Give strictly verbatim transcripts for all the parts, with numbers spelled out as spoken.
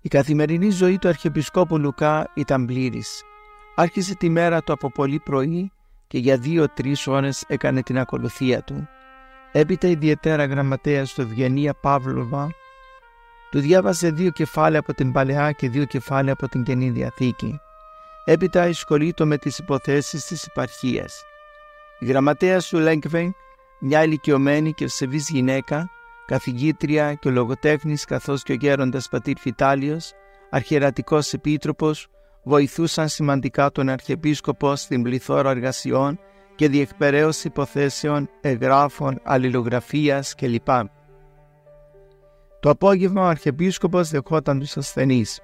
Η καθημερινή ζωή του Αρχιεπισκόπου Λουκά ήταν πλήρης. Άρχισε τη μέρα του από πολύ πρωί και για δύο-τρεις ώρες έκανε την ακολουθία του. Έπειτα η ιδιαίτερα γραμματέας του Ευγενία Παύλοβα του διάβαζε δύο κεφάλαια από την Παλαιά και δύο κεφάλαια από την Καινή Διαθήκη. Έπειτα ασχολείτο με τις υποθέσεις της επαρχίας. Η γραμματέας του Λέγκβενγκ, μια ηλικιωμένη και ευσεβής γυναίκα, καθηγήτρια και ο λογοτέχνης, καθώς και ο γέροντας πατήρ Φιτάλιος, αρχιερατικός επίτροπος, βοηθούσαν σημαντικά τον Αρχιεπίσκοπο στην πληθώρα εργασιών και διεκπεραίωση υποθέσεων, εγγράφων, αλληλογραφίας κλπ. Το απόγευμα ο Αρχιεπίσκοπος δεχόταν τους ασθενείς.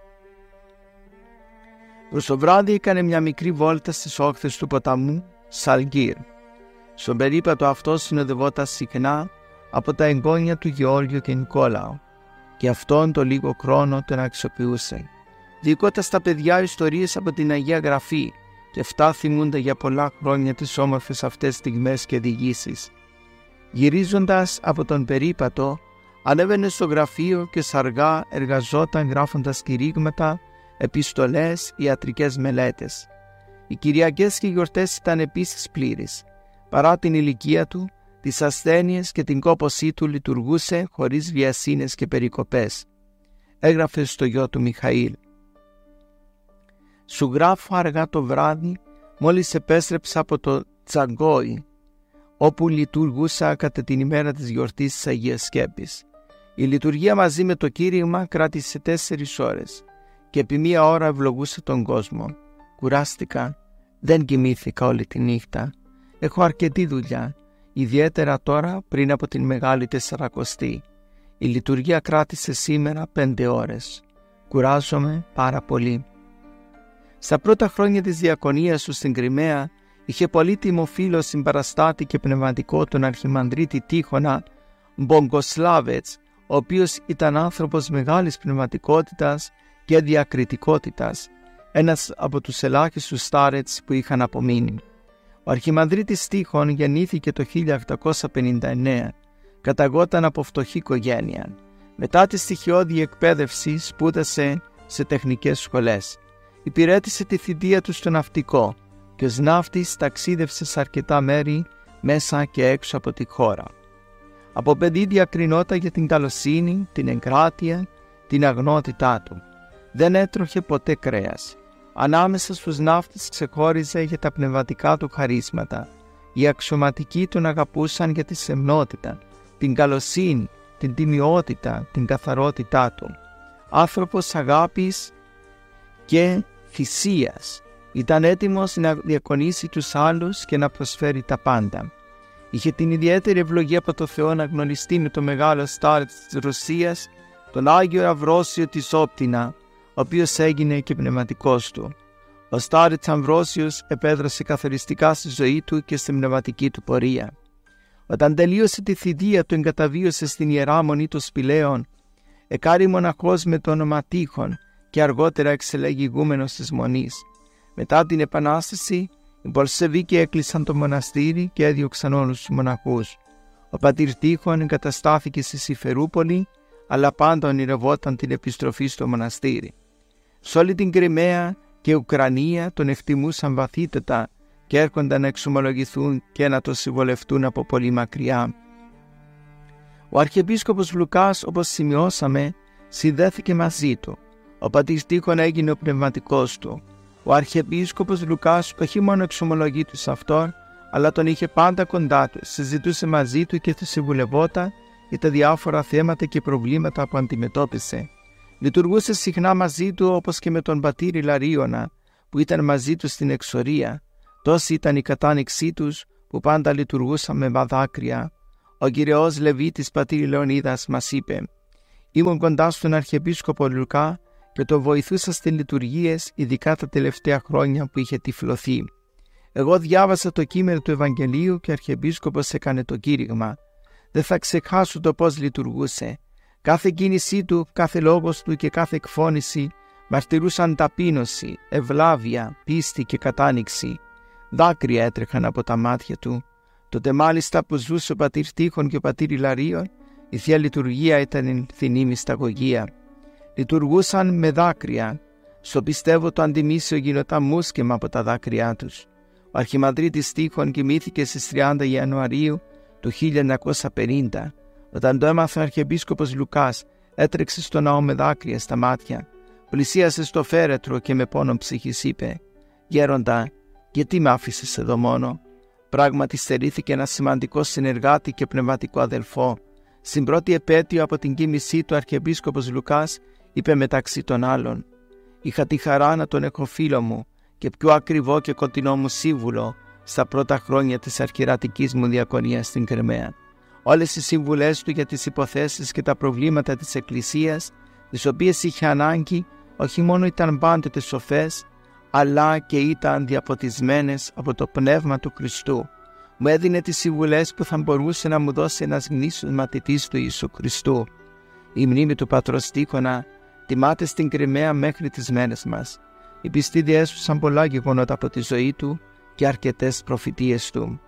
Προς το βράδυ έκανε μια μικρή βόλτα στις όχθες του ποταμού Σαλγκύρ. Στον περίπατο αυτό συνοδευόταν συχνά από τα εγγόνια του Γεώργιο και Νικόλαου, και αυτόν το λίγο χρόνο τον αξιοποιούσε. Διοικώντας στα παιδιά ιστορίες από την Αγία Γραφή, και αυτά θυμούνται για πολλά χρόνια τις όμορφες αυτές στιγμές και διηγήσεις. Γυρίζοντας από τον περίπατο, ανέβαινε στο γραφείο και σαργά εργαζόταν γράφοντας κηρύγματα, επιστολές, ιατρικές μελέτες. Οι Κυριακές και οι γιορτές ήταν επίσης πλήρεις. Παρά την ηλικία του, τις ασθένειες και την κόπωσή του λειτουργούσε χωρίς βιασύνες και περικοπές. Έγραφε στο γιο του Μιχαήλ: «Σου γράφω αργά το βράδυ, μόλις επέστρεψα από το Τσαγκόι, όπου λειτουργούσα κατά την ημέρα της γιορτής της Αγίας Σκέπης. Η λειτουργία μαζί με το κήρυγμα κράτησε τέσσερις ώρες και επί μία ώρα ευλογούσε τον κόσμο. Κουράστηκα, δεν κοιμήθηκα όλη τη νύχτα. Έχω αρκετή δουλειά, ιδιαίτερα τώρα πριν από την Μεγάλη Τεσσαρακοστή. Η λειτουργία κράτησε σήμερα πέντε ώρες. Κουράζομαι πάρα πολύ». Στα πρώτα χρόνια της διακονίας του στην Κριμαία, είχε πολύτιμο φίλο συμπαραστάτη και πνευματικό τον Αρχιμανδρίτη Τίχωνα Μπογκοσλάβετς, ο οποίος ήταν άνθρωπος μεγάλης πνευματικότητας και διακριτικότητας, ένας από τους ελάχιστους στάρετς που είχαν απομείνει. Ο Αρχιμανδρίτης Τίχων γεννήθηκε το χίλια οκτακόσια πενήντα εννέα. Καταγόταν από φτωχή οικογένεια. Μετά τη στοιχειώδη εκπαίδευση σπούδασε σε τεχνικές σχολές. Υπηρέτησε τη θητεία του στο ναυτικό και ως ναύτης ταξίδευσε σε αρκετά μέρη μέσα και έξω από τη χώρα. Από παιδί διακρινόταν για την καλοσύνη, την εγκράτεια, την αγνότητά του. Δεν έτρωχε ποτέ κρέας. Ανάμεσα στους ναύτες ξεχώριζε για τα πνευματικά του χαρίσματα. Οι αξιωματικοί τον αγαπούσαν για τη σεμνότητα, την καλοσύνη, την τιμιότητα, την καθαρότητά του. Άνθρωπος αγάπης και θυσίας, ήταν έτοιμος να διακονήσει τους άλλους και να προσφέρει τα πάντα. Είχε την ιδιαίτερη ευλογία από το Θεό να γνωριστεί με το μεγάλο στάρ της Ρωσίας, τον Άγιο Αμβρόσιο της Όπτινα, ο οποίος έγινε και πνευματικός του. Ο στάρτης Αμβρόσιος επέδρασε καθοριστικά στη ζωή του και στην πνευματική του πορεία. Όταν τελείωσε τη θητεία του, εγκαταβίωσε στην Ιερά Μονή των Σπηλαίων, εκάρη μοναχός με το όνομα Τίχων και αργότερα εξελέγει ηγούμενος της Μονής. Μετά την Επανάσταση, οι Μπολσεβίκοι έκλεισαν το μοναστήρι και έδιωξαν όλους τους μοναχούς. Ο πατήρ Τίχων εγκαταστάθηκε στη Συμφερούπολη, αλλά πάντα ονειρευόταν την επιστροφή στο μοναστήρι. Σε όλη την Κριμαία και Ουκρανία τον εκτιμούσαν βαθύτατα και έρχονταν να εξομολογηθούν και να το συμβολευτούν από πολύ μακριά. Ο Αρχιεπίσκοπος Λουκάς, όπως σημειώσαμε, συνδέθηκε μαζί του. Ο πατήρ Τίχων έγινε ο πνευματικός του. Ο Αρχιεπίσκοπος Λουκάς όχι μόνο εξομολογείται σε αυτόν, αλλά τον είχε πάντα κοντά του, συζητούσε μαζί του και του συμβουλευόταν για τα διάφορα θέματα και προβλήματα που αντιμετώπισε. Λειτουργούσε συχνά μαζί του, όπως και με τον πατήρ Ιλαρίωνα, που ήταν μαζί του στην εξορία. Τόση ήταν η κατάνοιξή τους, που πάντα λειτουργούσαν με δάκρυα. Ο γυραιός Λεβίτης πατήρ Λεωνίδας μας είπε: «Ήμουν κοντά στον Αρχιεπίσκοπο Λουκά και το βοηθούσα στις λειτουργίες, ειδικά τα τελευταία χρόνια που είχε τυφλωθεί. Εγώ διάβασα το κείμενο του Ευαγγελίου και ο Αρχιεπίσκοπος έκανε το κήρυγμα. Δεν θα ξεχάσω το πώς λειτουργούσε. Κάθε κίνησή του, κάθε λόγος του και κάθε εκφώνηση μαρτυρούσαν ταπείνωση, ευλάβεια, πίστη και κατάνοιξη. Δάκρυα έτρεχαν από τα μάτια του. Τότε μάλιστα που ζούσε ο πατήρ Τίχων και ο πατήρ Ιλαρίων, η Θεία Λειτουργία ήταν η φθηνή μυσταγωγία. λειτουργούσαν με δάκρυα. Στο πιστεύω το αντιμήσιο γινόταν μουσκεμα από τα δάκρυά τους. Ο αρχιμανδρίτης Τύχων κοιμήθηκε στις τριάντα Ιανουαρίου του χίλια εννιακόσια πενήντα. Όταν το έμαθε ο Αρχιεπίσκοπος Λουκάς, έτρεξε στο ναό με δάκρυα στα μάτια. Πλησίασε στο φέρετρο και με πόνο ψυχής είπε: «Γέροντα, γιατί με άφησες εδώ μόνο?» Πράγματι στερήθηκε ένα σημαντικό συνεργάτη και πνευματικό αδελφό. Στην πρώτη επέτειο από την κοίμησή του, ο Αρχιεπίσκοπος Λουκάς είπε μεταξύ των άλλων: «Είχα τη χαρά να τον έχω φίλο μου και πιο ακριβό και κοντινό μου σύμβουλο στα πρώτα χρόνια της αρχιερατικής μου διακονίας στην Κρεμαία. Όλες οι συμβουλές του για τις υποθέσεις και τα προβλήματα της Εκκλησίας, τις οποίες είχε ανάγκη, όχι μόνο ήταν πάντοτε σοφές, αλλά και ήταν διαποτισμένες από το Πνεύμα του Χριστού. Μου έδινε τις συμβουλές που θα μπορούσε να μου δώσει ένας γνήσιος μαθητής του Ιησού Χριστού. Η μνήμη του πατρός Τύχωνα τιμάται στην Κριμαία μέχρι τις μέρες μας. Οι πιστοί διέσουσαν πολλά γεγονότα από τη ζωή του και αρκετές προφητείες του.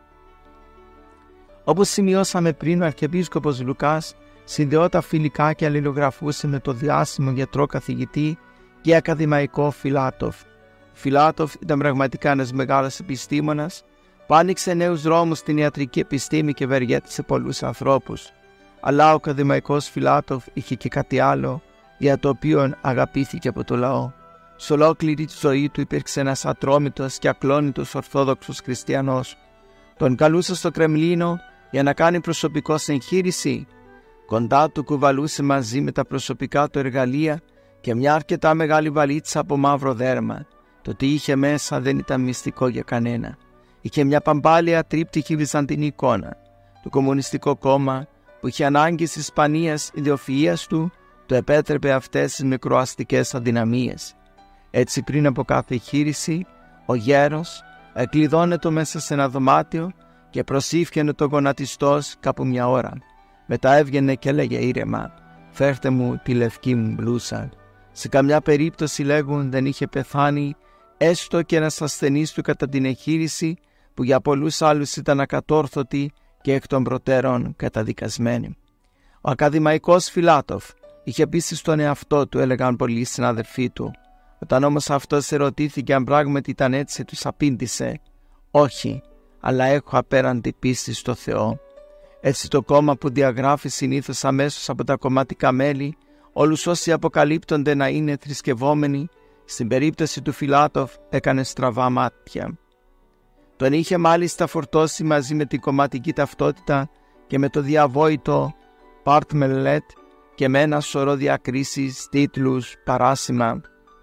Όπως σημειώσαμε πριν, ο Αρχιεπίσκοπος Λουκάς συνδεόταν φιλικά και αλληλογραφούσε με το διάσημο γιατρό καθηγητή και ακαδημαϊκό Φιλάτοφ. Ο Φιλάτοφ ήταν πραγματικά ένας μεγάλος επιστήμονας που άνοιξε νέους δρόμους στην ιατρική επιστήμη και ευεργέτησε πολλούς ανθρώπους. Αλλά ο ακαδημαϊκός Φιλάτοφ είχε και κάτι άλλο για το οποίο αγαπήθηκε από το λαό. Σε ολόκληρη τη ζωή του υπήρξε ένας ατρόμητος και ακλόνητος Ορθόδοξος Χριστιανός. Τον καλούσε στο Κρεμλίνο για να κάνει προσωπικός εγχείρηση. Κοντά του κουβαλούσε μαζί με τα προσωπικά του εργαλεία και μια αρκετά μεγάλη βαλίτσα από μαύρο δέρμα. Το τι είχε μέσα δεν ήταν μυστικό για κανένα. Είχε μια παμπάλια τρίπτυχη βυζαντινή εικόνα. Το Κομμουνιστικό Κόμμα, που είχε ανάγκη της σπανίας ιδιοφυΐας του, το επέτρεπε αυτές τις μικροαστικές αδυναμίες. Έτσι, πριν από κάθε εγχείρηση, ο γέρος εκλειδώνεται μέσα σε ένα δωμάτιο και προσήφιανε το γονατιστός κάπου μια ώρα. Μετά έβγαινε και έλεγε ήρεμα: «Φέρτε μου τη λευκή μου μπλούσα». Σε καμιά περίπτωση, λέγουν, δεν είχε πεθάνει έστω και ένας ασθενής του κατά την εγχείρηση, που για πολλούς άλλους ήταν ακατόρθωτη και εκ των προτέρων καταδικασμένη. Ο ακαδημαϊκός Φιλάτοφ είχε πει στον εαυτό του, έλεγαν πολλοί συναδελφοί του. Όταν όμως αυτός ερωτήθηκε αν πράγματι ήταν έτσι, τους απήντησε: «Όχι, αλλά έχω απέραντη πίστη στο Θεό». Έτσι το κόμμα, που διαγράφει συνήθως αμέσως από τα κομματικά μέλη όλους όσοι αποκαλύπτονται να είναι θρησκευόμενοι, στην περίπτωση του Φιλάτοφ έκανε στραβά μάτια. Τον είχε μάλιστα φορτώσει μαζί με την κομματική ταυτότητα και με το διαβόητο Παρτμελέτ και με ένα σωρό διακρίσεις, τίτλους, παράσημα.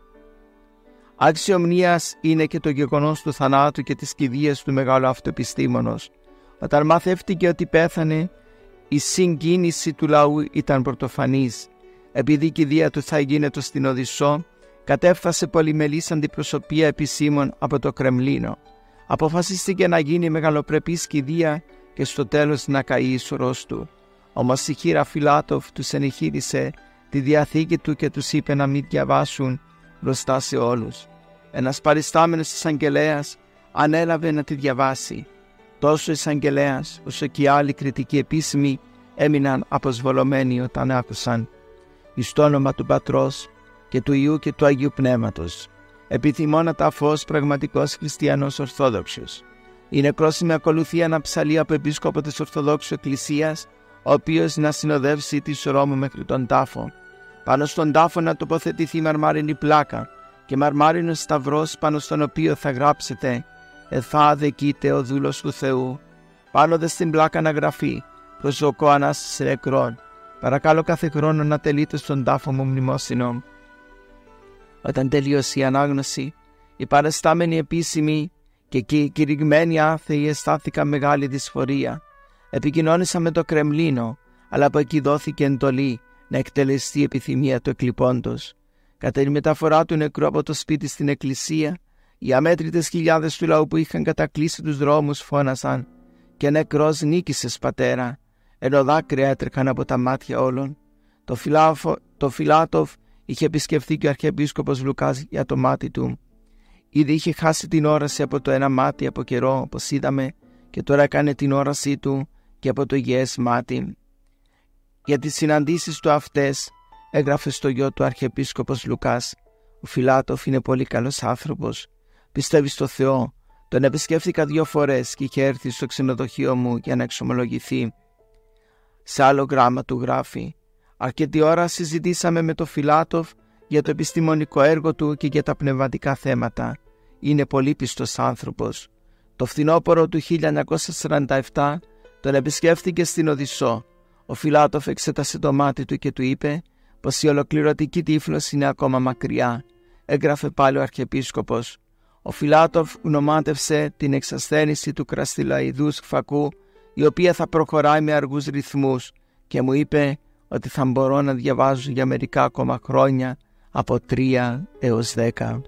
Άξιο μνήας είναι και το γεγονός του θανάτου και της κηδείας του μεγάλου αυτοεπιστήμονος. Όταν μαθεύτηκε ότι πέθανε, η συγκίνηση του λαού ήταν πρωτοφανής. Επειδή η κηδεία του θα γίνεται στην Οδυσσό, κατέφθασε πολυμελής αντιπροσωπεία επισήμων από το Κρεμλίνο. Αποφασίστηκε να γίνει μεγαλοπρεπής κηδεία και στο τέλος να καεί η σωρός του. Όμως η χείρα Φιλάτοφ τους ενεχείρισε τη διαθήκη του και τους είπε να μην διαβάσουν μπροστά σε όλους. Ένας παριστάμενος εισαγγελέας ανέλαβε να τη διαβάσει. Τόσο ο εισαγγελέας όσο και οι άλλοι κριτικοί επίσημοι έμειναν αποσβολωμένοι όταν άκουσαν εις το όνομα του Πατρός και του Υιού και του Αγίου Πνεύματος. Επιθυμώ να ταφώ ως πραγματικός χριστιανός Ορθόδοξος. Η νεκρόσιμη ακολουθεί ένα ψαλί από επίσκοπο της Ορθοδόξου Εκκλησίας, ο οποίος να συνοδεύσει τη σωρό μου μέχρι τον τάφο. Πάνω στον τάφο να τοποθετηθεί μαρμάρινη πλάκα και μαρμάρινος σταυρός, πάνω στον οποίο θα γράψετε «Εθά δεκείται ο δούλος του Θεού». Πάνω δε στην πλάκα να γραφεί «Προσδοκώ Ανάσταση νεκρών». Παρακαλώ κάθε χρόνο να τελείτε στον τάφο μου μνημόσυνο. Όταν τελείωσε η ανάγνωση, οι παραστάμενοι επίσημοι και οι κηρυγμένοι άθεοι αισθάνθηκαν μεγάλη δυσφορία. Επικοινώνησαν με το Κρεμλίνο, αλλά από εκεί δόθηκε εντολή να εκτελεστεί η επιθυμία του εκλειπώντος. Κατά τη μεταφορά του νεκρού από το σπίτι στην εκκλησία, οι αμέτρητες χιλιάδες του λαού που είχαν κατακλείσει τους δρόμους φώνασαν «Και νεκρός νίκησες, πατέρα», ενώ δάκρυα έτρεχαν από τα μάτια όλων. Το, Φιλάφο, το Φιλάτοφ είχε επισκεφθεί και ο Αρχιεπίσκοπος Λουκάς για το μάτι του. Ήδη είχε χάσει την όραση από το ένα μάτι από καιρό, όπως είδαμε, και τώρα έκανε την όρασή του και από το υγιές μάτι. Για τις συναντήσεις του αυτές έγραφε στο γιο του Αρχιεπίσκοπος Λουκάς: «Ο Φιλάτοφ είναι πολύ καλός άνθρωπος. Πιστεύει στο Θεό. Τον επισκέφθηκα δύο φορές και είχε έρθει στο ξενοδοχείο μου για να εξομολογηθεί». Σε άλλο γράμμα του γράφει: «Αρκετή ώρα συζητήσαμε με τον Φιλάτοφ για το επιστημονικό έργο του και για τα πνευματικά θέματα. Είναι πολύ πιστός άνθρωπος. Το φθινόπωρο του χίλια εννιακόσια σαράντα επτά τον επισκέφθηκε στην Οδυσσό. Ο Φιλάτοφ εξέτασε το μάτι του και του είπε πως η ολοκληρωτική τύφλωση είναι ακόμα μακριά». Έγραφε πάλι ο Αρχιεπίσκοπος: «Ο Φιλάτοφ γνωμάτευσε την εξασθένηση του κραστιλοειδούς φακού, η οποία θα προχωράει με αργούς ρυθμούς, και μου είπε ότι θα μπορώ να διαβάζω για μερικά ακόμα χρόνια, από τρία έως δέκα».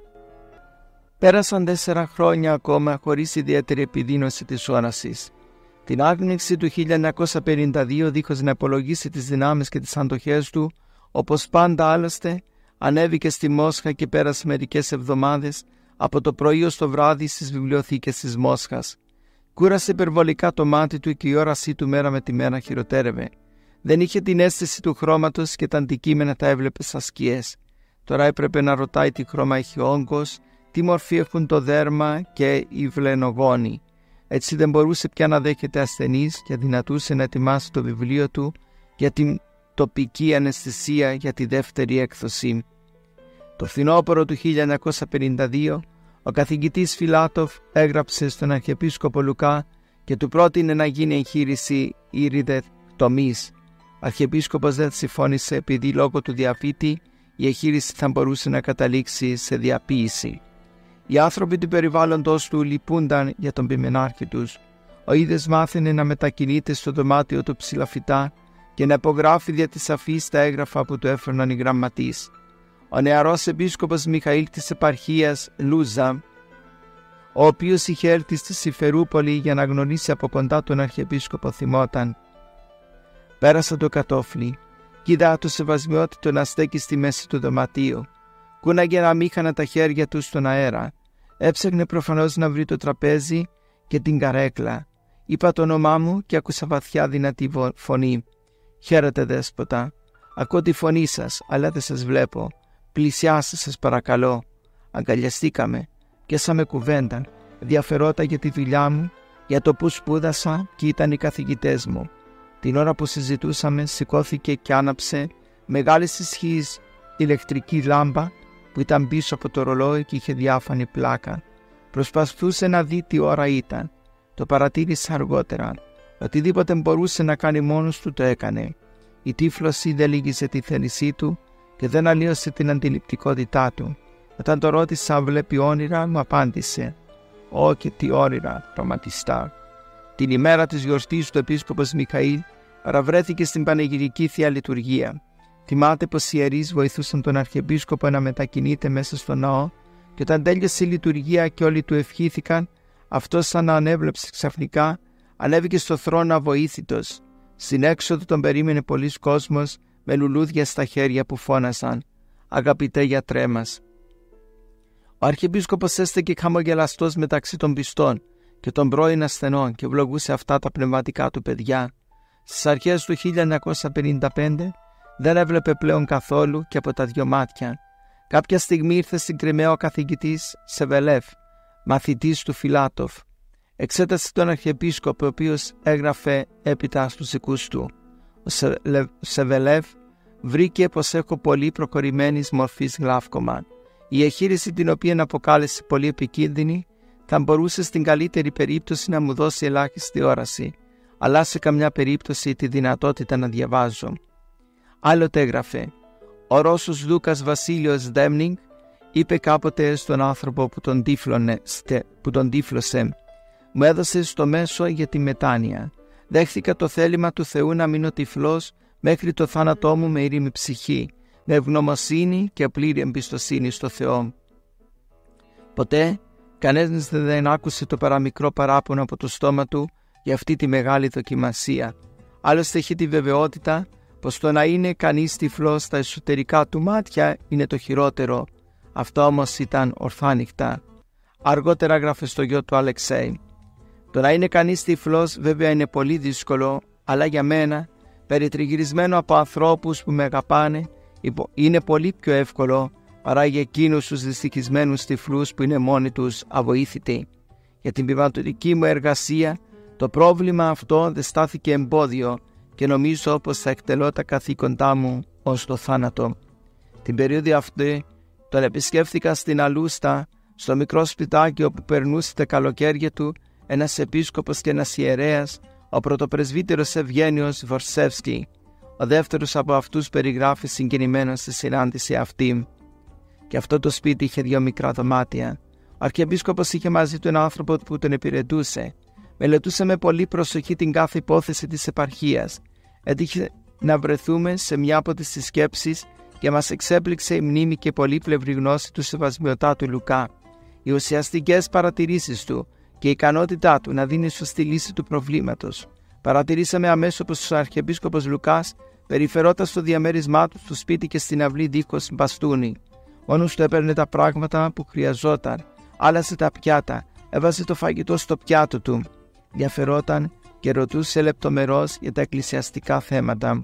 Πέρασαν τέσσερα χρόνια ακόμα χωρίς ιδιαίτερη επιδείνωση της όρασης. Την άγνοιξη του χίλια εννιακόσια πενήντα δύο, δίχως να υπολογίσει τις δυνάμεις και τις αντοχές του, όπως πάντα άλλωστε, ανέβηκε στη Μόσχα και πέρασε μερικές εβδομάδες από το πρωί ως το βράδυ στις βιβλιοθήκες της Μόσχας. Κούρασε υπερβολικά το μάτι του και η όρασή του μέρα με τη μέρα χειροτέρευε. Δεν είχε την αίσθηση του χρώματος και τα αντικείμενα τα έβλεπε σαν σκιές. Τώρα έπρεπε να ρωτάει τι χρώμα έχει ο όγκος, τι μορφή έχουν το δέρμα και οι βλενογόνοι. Έτσι δεν μπορούσε πια να δέχεται ασθενείς και αδυνατούσε να ετοιμάσει το βιβλίο του για την τοπική αναισθησία για τη δεύτερη έκδοση. Το φθινόπωρο του χίλια εννιακόσια πενήντα δύο, ο καθηγητής Φιλάτοφ έγραψε στον Αρχιεπίσκοπο Λουκά και του πρότεινε να γίνει εγχείρηση ηριδεκτομής. Ο Αρχιεπίσκοπος δεν συμφώνησε επειδή λόγω του διαβήτη η εγχείρηση θα μπορούσε να καταλήξει σε διαποίηση. Οι άνθρωποι του περιβάλλοντος του λυπούνταν για τον πειμενάρχη τους. Ο ίδιος μάθαινε να μετακινείται στο δωμάτιο του ψηλαφιτά και να υπογράφει δια της αφής τα έγγραφα που του έφερναν οι γραμματείς. Ο νεαρός επίσκοπος Μιχαήλ της επαρχίας Λούζα, ο οποίος είχε έρθει στη Συμφερούπολη για να γνωρίσει από κοντά τον Αρχιεπίσκοπο, θυμόταν: «Πέρασα το κατόφλι, κοίτα το σεβασμιότητο να στέκει στη μέση του δωματίου. Κούναγε ένα μήχανα τα χέρια του στον αέρα. Έψαχνε προφανώς να βρει το τραπέζι και την καρέκλα. Είπα το όνομά μου και άκουσα βαθιά δυνατή φωνή. «Χαίρετε, δέσποτα. Ακούω τη φωνή σας, αλλά δεν σας βλέπω. Πλησιάστε σας παρακαλώ». Αγκαλιαστήκαμε, πιάσαμε κουβέντα. Ενδιαφερόταν για τη δουλειά μου, για το που σπούδασα και ήταν οι καθηγητές μου. Την ώρα που συζητούσαμε, σηκώθηκε και άναψε μεγάλης ισχύς ηλεκτρική λάμπα που ήταν πίσω από το ρολόι και είχε διάφανη πλάκα. Προσπαθούσε να δει τι ώρα ήταν. Το παρατήρησε αργότερα. Οτιδήποτε μπορούσε να κάνει μόνος του το έκανε. Η τύφλωση δεν λύγησε τη θέλησή του και δεν αλλίωσε την αντιληπτικότητά του. Όταν το ρώτησα αν βλέπει όνειρα, μου απάντησε: «Ω, και τι όνειρα, πραγματιστά». Την ημέρα της γιορτής του επίσκοπος Μιχαήλ παραβρέθηκε στην πανηγυρική Θεία Λειτουργία. Θυμάται πως οι ιερείς βοηθούσαν τον Αρχιεπίσκοπο να μετακινείται μέσα στο ναό και όταν τέλειωσε η λειτουργία και όλοι του ευχήθηκαν, αυτός σαν να ανέβλεψε ξαφνικά, ανέβηκε στο θρόνο αβοήθητος. Στην έξοδο τον περίμενε πολλής κόσμος με λουλούδια στα χέρια που φώνασαν: «Αγαπητέ γιατρέ μας». Ο Αρχιεπίσκοπος έστεκε χαμογελαστός μεταξύ των πιστών και των πρώην ασθενών και ευλογούσε αυτά τα πνευματικά του παιδιά. Στις αρχές του χίλια εννιακόσια πενήντα πέντε δεν έβλεπε πλέον καθόλου και από τα δυο μάτια. Κάποια στιγμή ήρθε στην Κριμαία ο καθηγητής Σεβελεύ, μαθητής του Φιλάτοφ. Εξέτασε τον Αρχιεπίσκοπο, ο οποίος έγραφε έπειτα στους δικούς του. Ο Σεβελεύ βρήκε πως έχω πολύ προχωρημένης μορφής γλαύκομα. Η εγχείρηση, την οποία αποκάλεσε πολύ επικίνδυνη, θα μπορούσε στην καλύτερη περίπτωση να μου δώσει ελάχιστη όραση, αλλά σε καμιά περίπτωση τη δυνατότητα να διαβάζω. Άλλοτε έγραφε: «Ο Ρώσος Λούκας Βασίλειος Δέμνινγκ είπε κάποτε στον άνθρωπο που τον, τύφλωνε, που τον τύφλωσε: μου έδωσε στο μέσο για τη μετάνοια. Δέχθηκα το θέλημα του Θεού να μείνω τυφλός μέχρι το θάνατό μου με ήρεμη ψυχή, με ευγνωμοσύνη και πλήρη εμπιστοσύνη στο Θεό». Ποτέ κανένας δεν άκουσε το παραμικρό παράπονο από το στόμα του για αυτή τη μεγάλη δοκιμασία. Άλλωστε είχε τη βεβαιότητα πως το να είναι κανείς τυφλός στα εσωτερικά του μάτια είναι το χειρότερο. Αυτό όμως ήταν ορθάνυχτα. Αργότερα γράφε στο γιο του Αλεξέη: «Το να είναι κανείς τυφλός βέβαια είναι πολύ δύσκολο, αλλά για μένα, περιτριγυρισμένο από ανθρώπους που με αγαπάνε, είναι πολύ πιο εύκολο παρά για εκείνους τους δυστυχισμένους τυφλούς που είναι μόνοι τους αβοήθητοι. Για την πνευματική μου εργασία το πρόβλημα αυτό δεν στάθηκε εμπόδιο και νομίζω πως θα εκτελώ τα καθήκοντά μου ως το θάνατο. Την περίοδο αυτή τον επισκέφθηκα στην Αλούστα, στο μικρό σπιτάκι όπου περνούσε τα καλοκαίρια του ένας επίσκοπος και ένας ιερέας, ο πρωτοπρεσβύτερος Ευγένιος Βορσεύσκι. Ο δεύτερος από αυτούς περιγράφει συγκινημένος στη συνάντηση αυτή. Και αυτό το σπίτι είχε δύο μικρά δωμάτια. Ο Αρχιεπίσκοπος είχε μαζί του έναν άνθρωπο που τον υπηρετούσε. Μελετούσε με πολύ προσοχή την κάθε υπόθεση της επαρχίας. Έτυχε να βρεθούμε σε μια από τις συσκέψεις και μας εξέπληξε η μνήμη και πολύπλευρη γνώση του Σεβασμιωτάτου Λουκά. Οι ουσιαστικές παρατηρήσεις του και η ικανότητά του να δίνει σωστή λύση του προβλήματος. Παρατηρήσαμε αμέσως πως ο Αρχιεπίσκοπος Λουκάς περιφερόταν στο διαμέρισμά του στο σπίτι και στην αυλή δίχως μπαστούνι. Μόνος του έπαιρνε τα πράγματα που χρειαζόταν, άλλασε τα πιάτα, έβαζε το φαγητό στο πιάτο του, διαφερόταν και ρωτούσε λεπτομερώς για τα εκκλησιαστικά θέματα.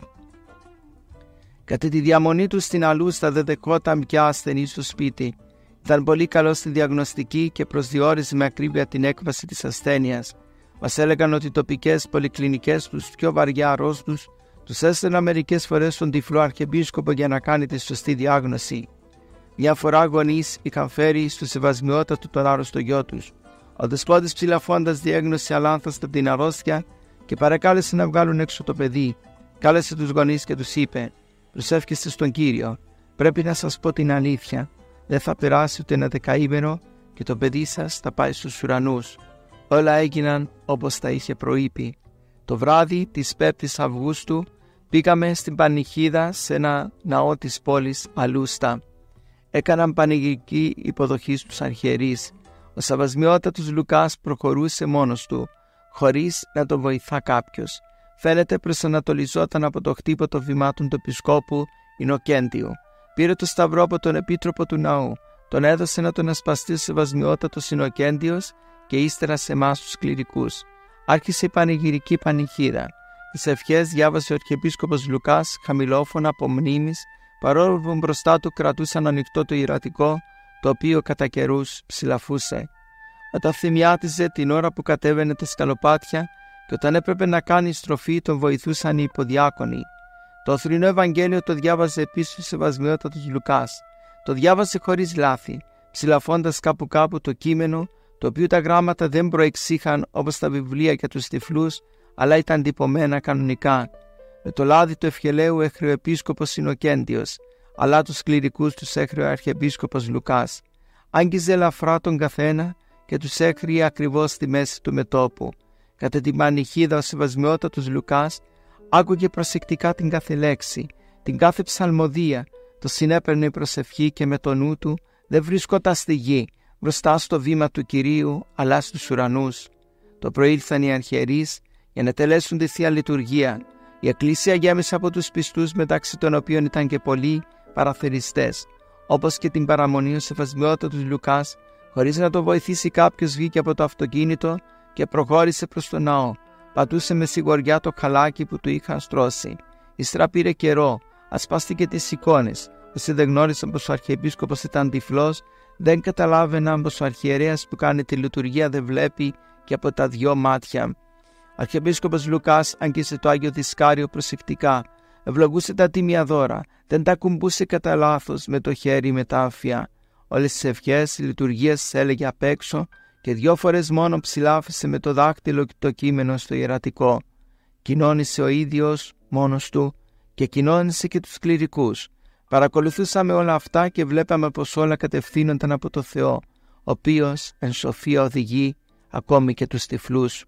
Κατά τη διαμονή του στην Αλούστα δεν δεχόταν πια ασθενή στο σπίτι. Ήταν πολύ καλό στη διαγνωστική και προσδιορίζει με ακρίβεια την έκβαση της ασθένειας. Μας έλεγαν ότι οι τοπικές πολυκλινικές τους πιο βαριά αρρώστους τους έστελναν μερικές φορές στον τυφλό Αρχιεπίσκοπο για να κάνει τη σωστή διάγνωση. Μια φορά γονείς είχαν φέρει στο Σεβασμιότατο τον άρρωστο γιο τους. Ο δεσπότης Ψηλαφώντας διέγνωσε αλάνθαστα από την αρρώστια και παρακάλεσε να βγάλουν έξω το παιδί. Κάλεσε τους γονείς και τους είπε: «Προσεύχεστε στον Κύριο. Πρέπει να σας πω την αλήθεια. Δεν θα περάσει ούτε ένα δεκαήμερο και το παιδί σας θα πάει στους ουρανούς». Όλα έγιναν όπως τα είχε προείπει. Το βράδυ της πέμπτης Αυγούστου πήγαμε στην Πανιχίδα σε ένα ναό της πόλης Αλούστα. Έκαναν πανηγυρική υποδοχή στους αρχιερείς. Ο Σεβασμιότατος Λουκάς προχωρούσε μόνος του, χωρίς να τον βοηθά κάποιος. Φαίνεται προσανατολιζόταν από το χτύπο των βημάτων του επισκόπου Ινοκέντιου. Πήρε το σταυρό από τον επίτροπο του ναού, τον έδωσε να τον ασπαστεί ο Σεβασμιότατος Ινοκέντιος και ύστερα σε εμάς τους κληρικούς. Άρχισε η πανηγυρική πανηγύρα. Τις ευχές διάβασε ο Αρχιεπίσκοπος Λουκάς χαμηλόφωνα από μνήμης, παρόλο που μπροστά του κρατούσαν ανοιχτό το ιερατικό, το οποίο κατά καιρούς ψηλαφούσε. Όταν θυμιάτιζε την ώρα που κατέβαινε τα σκαλοπάτια και όταν έπρεπε να κάνει στροφή τον βοηθούσαν οι υποδιάκονοι. Το οθρινό Ευαγγέλιο το διάβαζε επίσης ο Σεβασμιότατος Λουκάς. Το διάβασε χωρίς λάθη, ψηλαφώντας κάπου κάπου το κείμενο, το οποίο τα γράμματα δεν προεξήχαν όπως τα βιβλία για τους τυφλούς, αλλά ήταν τυπωμένα κανονικά. Με το λάδι του ευχελαίου έχριε ο επίσκοπος Ινοκέντιος, αλλά τους κληρικούς τους έχριε ο Αρχιεπίσκοπος Λουκάς. Άγγιζε ελαφρά τον καθένα και τους έχριε ακριβώς στη μέση του μετώπου. Κατά την πανιχίδα ο Σεβασμιότατος Λουκάς άκουγε προσεκτικά την κάθε λέξη, την κάθε ψαλμοδία, το συνέπαιρνε η προσευχή και με το νου του δεν βρισκόταν στη γη, μπροστά στο βήμα του Κυρίου, αλλά στους ουρανούς. Το πρωί ήρθαν οι αρχιερείς για να τελέσουν τη Θεία Λειτουργία. Η Εκκλησία γέμισε από τους πιστούς, μεταξύ των οποίων ήταν και πολλοί παραθεριστές. Όπως και την παραμονή ο Σεβασμιότατος Λουκάς, χωρίς να το βοηθήσει κάποιος, βγήκε από το αυτοκίνητο και προχώρησε προς το ναό. Πατούσε με σιγουριά το χαλάκι που του είχαν στρώσει. Ύστερα πήρε καιρό, ασπάστηκε τις εικόνες. Όσοι δεν γνώρισαν πως ο Αρχιεπίσκοπος ήταν τυφλός, δεν καταλάβαιναν πως ο αρχιερέας που κάνει τη λειτουργία δεν βλέπει και από τα δυο μάτια. Ο Αρχιεπίσκοπος Λουκάς αγγίσε το Άγιο Δισκάριο προσεκτικά, ευλογούσε τα τίμια δώρα, δεν τα κουμπούσε κατά λάθος με το χέρι με τα άφια. Όλες τις ευχές, οι λειτουργίες τις έλεγε απ' έξω και δυο φορές μόνο ψηλάφισε με το δάχτυλο το κείμενο στο ιερατικό. Κοινώνησε ο ίδιος μόνος του και κοινώνησε και τους κληρικούς. Παρακολουθούσαμε όλα αυτά και βλέπαμε πως όλα κατευθύνονταν από το Θεό, ο οποίος εν σοφία οδηγεί ακόμη και τους τυφλούς.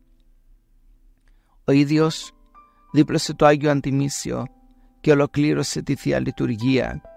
Ο ίδιος δίπλωσε το Άγιο Αντιμήσιο και ολοκλήρωσε τη Θεία Λειτουργία.